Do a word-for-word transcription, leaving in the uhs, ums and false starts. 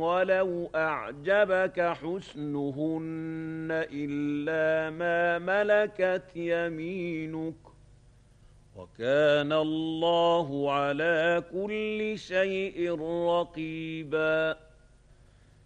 وَلَوْ أَعْجَبَكَ حُسْنُهُنَّ إِلَّا مَا مَلَكَتْ يَمِينُكَ ۗ وَكَانَ اللَّهُ عَلَىٰ كُلِّ شَيْءٍ رَّقِيبًا.